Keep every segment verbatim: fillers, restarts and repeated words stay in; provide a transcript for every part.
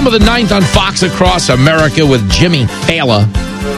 Bottom of the ninth on Fox Across America with Jimmy Fallon.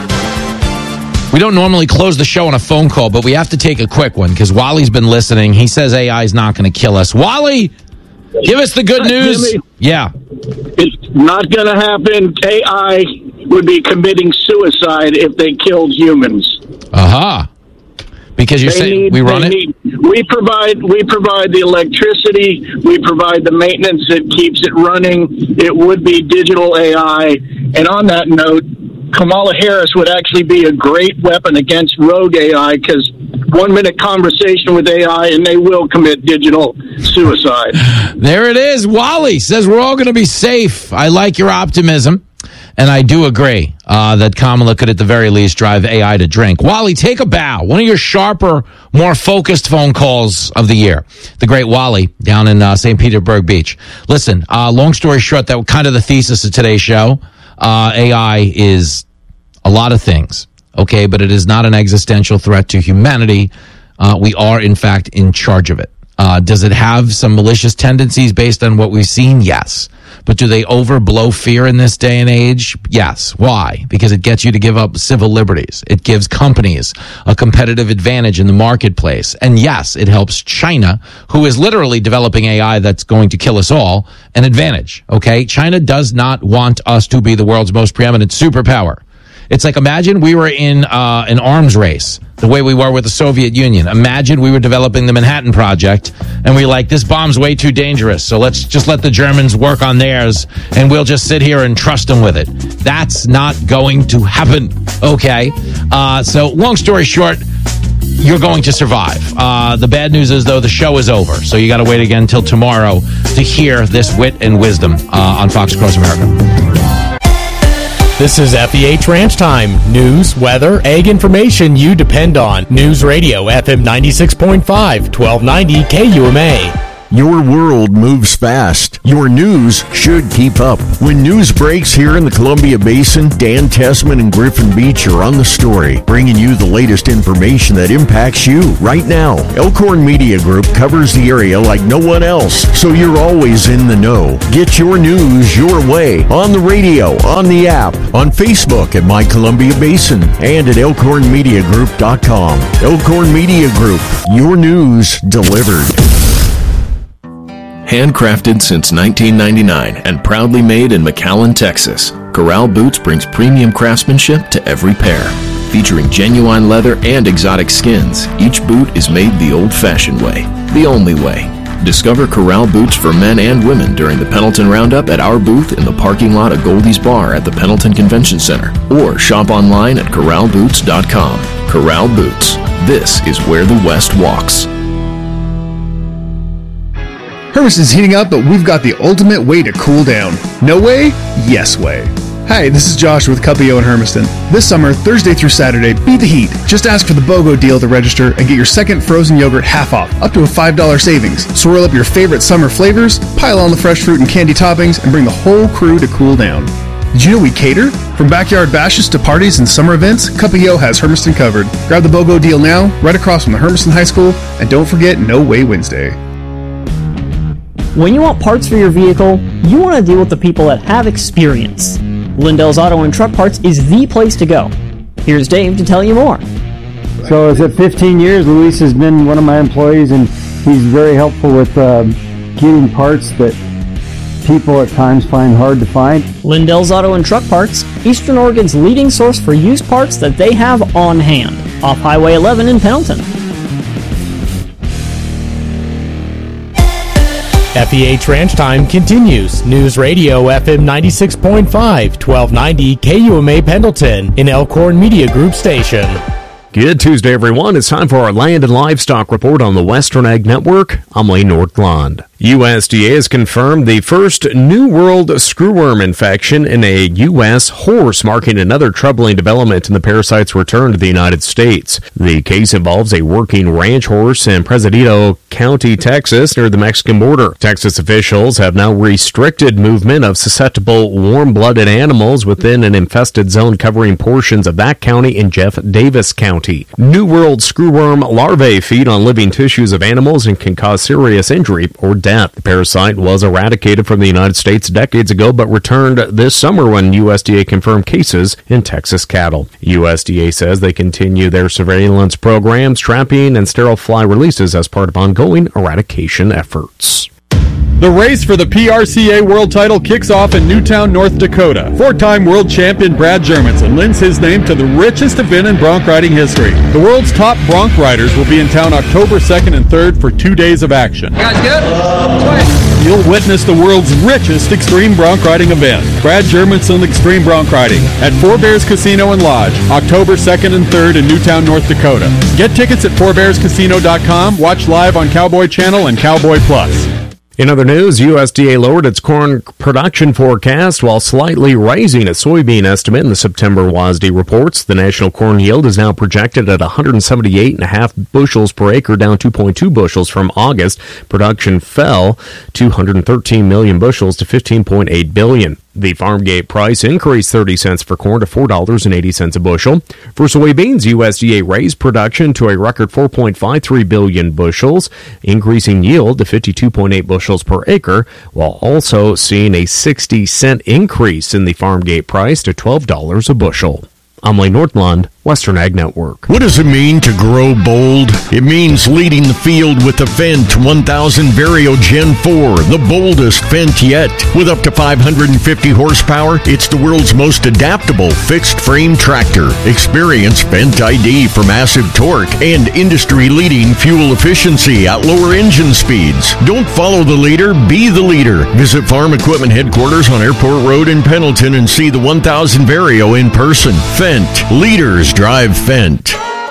We don't normally close the show on a phone call, but we have to take a quick one because Wally's been listening. He says A I is not going to kill us. Wally, give us the good news. Jimmy, yeah. It's not going to happen. A I would be committing suicide if they killed humans. Aha. Uh-huh. Because you're they saying need, we run it? Need, we provide we provide the electricity, we provide the maintenance that keeps it running. It would be digital A I. And on that note, Kamala Harris would actually be a great weapon against rogue A I because one minute conversation with A I and they will commit digital suicide. There it is. Wally says we're all going to be safe. I like your optimism. And I do agree uh, that Kamala could, at the very least, drive A I to drink. Wally, take a bow. One of your sharper, more focused phone calls of the year. The great Wally down in uh, Saint Petersburg Beach. Listen, uh, long story short, that was kind of the thesis of today's show. Uh, A I is a lot of things, okay, but it is not an existential threat to humanity. Uh, we are, in fact, in charge of it. Uh, does it have some malicious tendencies based on what we've seen? Yes. But do they overblow fear in this day and age? Yes. Why? Because it gets you to give up civil liberties. It gives companies a competitive advantage in the marketplace. And yes, it helps China, who is literally developing A I that's going to kill us all, an advantage. Okay? China does not want us to be the world's most preeminent superpower. It's like, imagine we were in uh, an arms race, the way we were with the Soviet Union. Imagine we were developing the Manhattan Project, and we were like, this bomb's way too dangerous, so let's just let the Germans work on theirs, and we'll just sit here and trust them with it. That's not going to happen, okay? Uh, so, long story short, you're going to survive. Uh, the bad news is, though, the show is over, so you got to wait again until tomorrow to hear this wit and wisdom uh, on Fox Across America. This is F E H Ranch Time. News, weather, ag information you depend on. News Radio, F M ninety-six point five, twelve ninety K U M A. Your world moves fast. Your news should keep up. When news breaks here in the Columbia Basin, Dan Tessman and Griffin Beach are on the story, bringing you the latest information that impacts you right now. Elkhorn Media Group covers the area like no one else, so you're always in the know. Get your news your way on the radio, on the app, on Facebook at My Columbia Basin, and at elkhorn media group dot com. Elkhorn Media Group, your news delivered. Handcrafted since nineteen ninety-nine and proudly made in McAllen, Texas, Corral Boots brings premium craftsmanship to every pair. Featuring genuine leather and exotic skins, each boot is made the old-fashioned way, the only way. Discover Corral Boots for men and women during the Pendleton Roundup at our booth in the parking lot of Goldie's Bar at the Pendleton Convention Center, or shop online at corral boots dot com. Corral Boots. This is where the West walks. Hermiston's heating up, but we've got the ultimate way to cool down. No way? Yes way. Hi, this is Josh with Cuppio in Hermiston. This summer, Thursday through Saturday, beat the heat. Just ask for the BOGO deal to register and get your second frozen yogurt half off, up to a five dollars savings. Swirl up your favorite summer flavors, pile on the fresh fruit and candy toppings, and bring the whole crew to cool down. Did you know we cater? From backyard bashes to parties and summer events, Cuppio has Hermiston covered. Grab the BOGO deal now, right across from the Hermiston High School, and don't forget No Way Wednesday. When you want parts for your vehicle, you want to deal with the people that have experience. Lindell's Auto and Truck Parts is the place to go. Here's Dave to tell you more. So is it fifteen years? Luis has been one of my employees, and he's very helpful with uh, getting parts that people at times find hard to find. Lindell's Auto and Truck Parts, Eastern Oregon's leading source for used parts that they have on hand, off Highway eleven in Pendleton. F E H Ranch Time continues. News Radio F M ninety-six point five, twelve ninety K U M A Pendleton, an Elkhorn Media Group station. Good Tuesday, everyone. It's time for our Land and Livestock Report on the Western Ag Network. I'm Lane Nordglund. U S D A has confirmed the first New World screwworm infection in a U S horse, marking another troubling development in the parasite's return to the United States. The case involves a working ranch horse in Presidio County, Texas, near the Mexican border. Texas officials have now restricted movement of susceptible warm-blooded animals within an infested zone covering portions of that county and Jeff Davis County. New World screwworm larvae feed on living tissues of animals and can cause serious injury or death. death. The parasite was eradicated from the United States decades ago, but returned this summer when U S D A confirmed cases in Texas cattle. U S D A says they continue their surveillance programs, trapping, and sterile fly releases as part of ongoing eradication efforts. The race for the P R C A World Title kicks off in Newtown, North Dakota. Four-time world champion Brad Jermanson lends his name to the richest event in bronc riding history. The world's top bronc riders will be in town October second and third for two days of action. You guys good? You'll witness the world's richest extreme bronc riding event, Brad Jermanson Extreme Bronc Riding, at Four Bears Casino and Lodge, October second and third in Newtown, North Dakota. Get tickets at four bears casino dot com, watch live on Cowboy Channel and Cowboy Plus. In other news, U S D A lowered its corn production forecast while slightly raising its soybean estimate in the September W A S D reports. The national corn yield is now projected at one hundred seventy-eight point five bushels per acre, down two point two bushels from August. Production fell two hundred thirteen million bushels to fifteen point eight billion. The farm gate price increased thirty cents for corn to four dollars and eighty cents a bushel. For soybeans, U S D A raised production to a record four point five three billion bushels, increasing yield to fifty-two point eight bushels per acre, while also seeing a sixty cent increase in the farm gate price to twelve dollars a bushel. I'm Lane Nordlund, Western Ag Network. What does it mean to grow bold? It means leading the field with the Fendt one thousand Vario Gen four, the boldest Fendt yet. With up to five hundred fifty horsepower, it's the world's most adaptable fixed-frame tractor. Experience Fendt I D for massive torque and industry-leading fuel efficiency at lower engine speeds. Don't follow the leader, be the leader. Visit Farm Equipment Headquarters on Airport Road in Pendleton and see the one thousand Vario in person. Fendt. Leaders drive Fendt.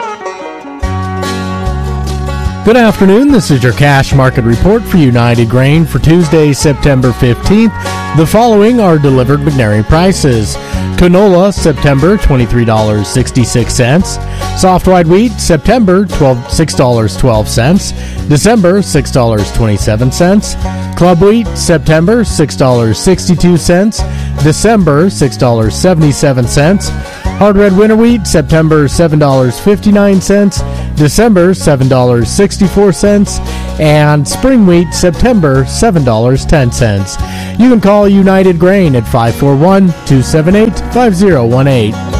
Good afternoon. This is your cash market report for United Grain for Tuesday, September fifteenth. The following are delivered McNary prices. Canola, September, twenty-three dollars and sixty-six cents. Soft white wheat, September, six dollars and twelve cents. December, six dollars and twenty-seven cents. Club wheat, September, six dollars and sixty-two cents. December, six dollars and seventy-seven cents. Hard red winter wheat, September, seven dollars and fifty-nine cents. December, seven dollars and sixty-four cents. And spring wheat, September, seven dollars and ten cents. You can call United Grain at five four one, two seven eight, five zero one eight.